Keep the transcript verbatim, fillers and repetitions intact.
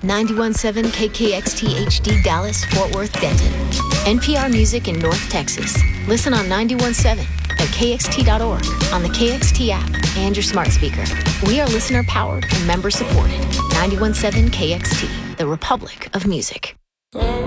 ninety-one point seven K K X T H D Dallas, Fort Worth, Denton. N P R Music in North Texas. Listen on ninety-one point seven at K X T dot org, on the K X T app, and your smart speaker. We are listener-powered and member-supported. ninety-one point seven K X T, the Republic of Music. Oh.